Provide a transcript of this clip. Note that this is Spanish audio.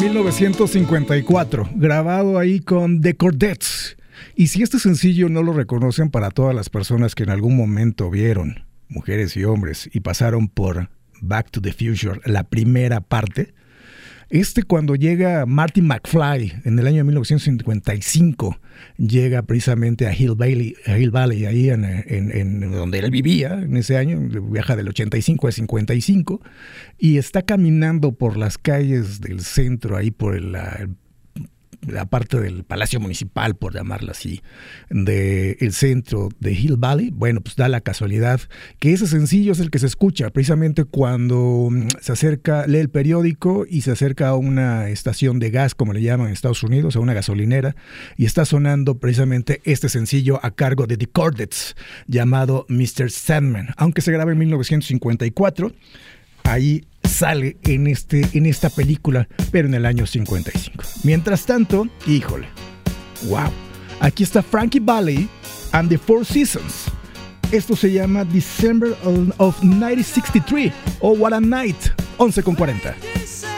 1954, grabado ahí con The Chordettes. Y si este sencillo no lo reconocen, para todas las personas que en algún momento vieron, mujeres y hombres, y pasaron por Back to the Future, la primera parte, cuando llega Marty McFly en el año 1955, llega precisamente a Hill Valley, ahí en donde él vivía en ese año, viaja del 85 al 55, y está caminando por las calles del centro, ahí por la parte del Palacio Municipal, por llamarla así, del centro de Hill Valley. Bueno, pues da la casualidad que ese sencillo es el que se escucha precisamente cuando se acerca, lee el periódico y se acerca a una estación de gas, como le llaman en Estados Unidos, a una gasolinera, y está sonando precisamente este sencillo a cargo de The Chordettes, llamado Mr. Sandman. Aunque se graba en 1954, ahí sale en esta película, pero en el año 55. Mientras tanto, híjole, wow, aquí está Frankie Valli and the Four Seasons. Esto se llama December of 1963, o What a Night, 11:40.